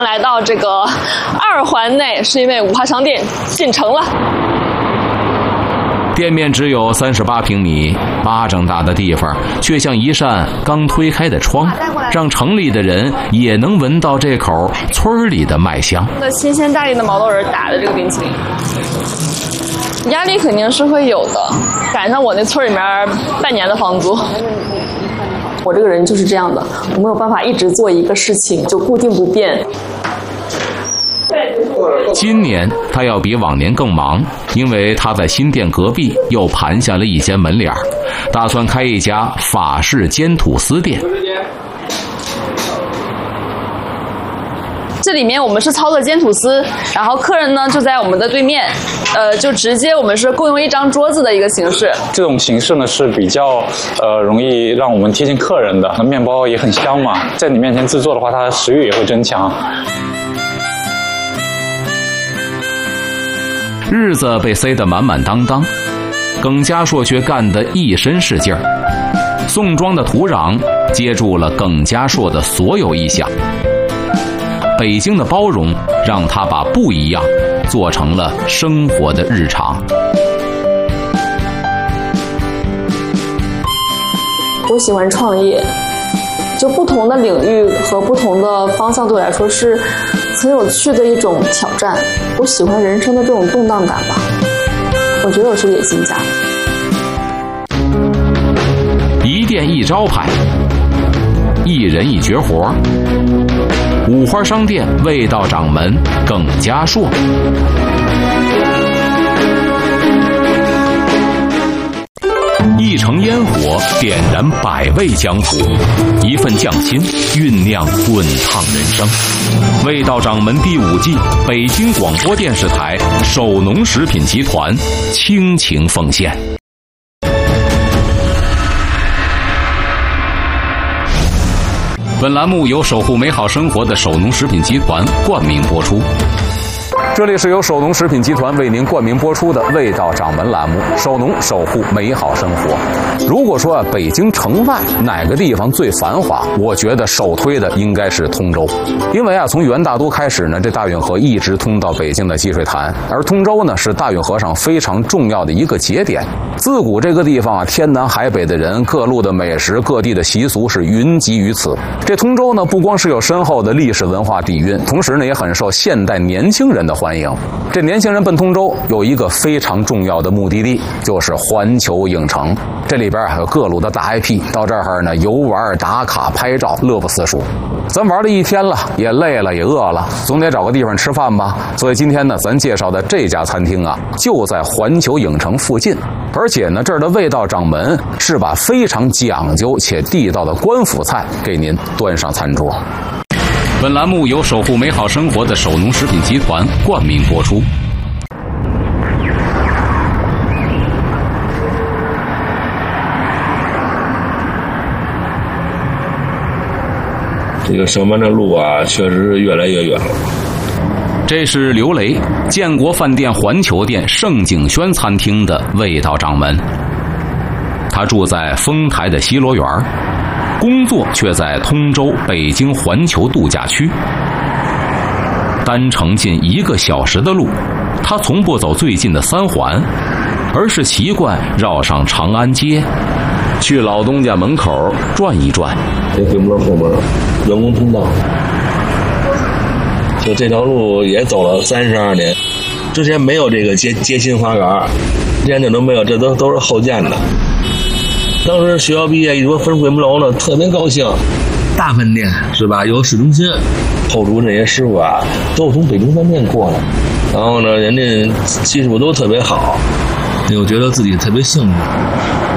来到这个2环内，是因为五华商店进城了。 店面只有38平米，巴掌大的地方，却像一扇刚推开的窗，让城里的人也能闻到这口村里的麦香。 那新鲜大力的毛豆仁打的这个冰淇淋，压力肯定是会有的，赶上我那村里面半年的房租。我这个人就是这样的，我没有办法一直做一个事情就固定不变。 今年他要比往年更忙，因为他在新店隔壁又盘下了一间门脸，打算开一家法式煎吐司店。 这里面我们是操作煎吐司，然后客人呢就在我们的对面，就直接我们是共用一张桌子的一个形式。 这种形式呢是比较容易让我们贴近客人的，那面包也很香嘛，在你面前制作的话，它的食欲也会增强。 日子被塞得满满当当，耿家硕却干得一身是劲儿。宋庄的土壤接住了耿家硕的所有意向，北京的包容让他把不一样做成了生活的日常。 我喜欢创业，就不同的领域和不同的方向对我来说是很有趣的一种挑战。我喜欢人生的这种动荡感吧，我觉得我是野心家。 一店一招牌，一人一绝活，五花商店味道掌门耿家硕。一城烟火点燃百味江湖，一份匠心酝酿滚烫人生。味道掌门第5季，北京广播电视台首农食品集团倾情奉献。本栏目由守护美好生活的首农食品集团冠名播出。这里是由首农食品集团为您冠名播出的味道掌门栏目，首农守护美好生活。如果说北京城外哪个地方最繁华，我觉得首推的应该是通州。因为从元大都开始呢，这大运河一直通到北京的积水潭，而通州呢是大运河上非常重要的一个节点。自古这个地方天南海北的人，各路的美食，各地的习俗是云集于此。这通州呢不光是有深厚的历史文化底蕴，同时呢也很受现代年轻人的欢迎。这年轻人奔通州有一个非常重要的目的地，就是环球影城。这里边有各路的大 IP， 到这儿呢游玩打卡拍照乐不思蜀。咱玩了一天了，也累了也饿了，总得找个地方吃饭吧。所以今天呢咱介绍的这家餐厅就在环球影城附近，而且呢这儿的味道掌门是把非常讲究且地道的官府菜给您端上餐桌。本栏目由守护美好生活的首农食品集团冠名播出。 这个上班的路确实是越来越远了。 这是刘雷，建国饭店环球店盛景轩餐厅的味道掌门。他住在丰台的西罗园，工作却在通州北京环球度假区。单程近1个小时的路，他从不走最近的3环，而是习惯绕上长安街，去老东家门口转一转。 这对门后门人工通道，就这条路也走了32年，之前没有这个街心花园，之前这都没有，这都是后建的。当时学校毕业一说分回门楼呢，特别高兴。大饭店是吧？有市中心，后厨这些师傅都是从北京饭店过来，然后呢，人家技术都特别好，我觉得自己特别幸运。